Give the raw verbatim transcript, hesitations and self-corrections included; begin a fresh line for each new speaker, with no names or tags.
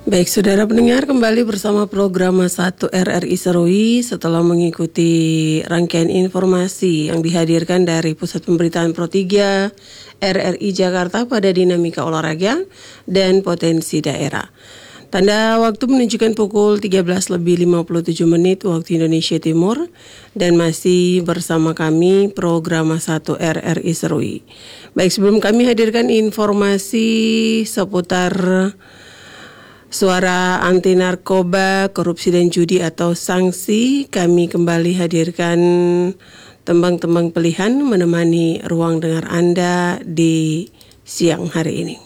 Baik, saudara pendengar, kembali bersama program satu R R I Serowi setelah mengikuti rangkaian informasi yang dihadirkan dari Pusat Pemberitaan Pro tiga R R I Jakarta pada dinamika olahraga dan potensi daerah. Tanda waktu menunjukkan pukul tiga belas lebih lima puluh tujuh menit waktu Indonesia Timur dan masih bersama kami program satu R R I Serowi. Baik, sebelum kami hadirkan informasi seputar suara anti narkoba, korupsi dan judi atau sanksi, kami kembali hadirkan tembang-tembang pilihan menemani ruang dengar Anda di siang hari ini.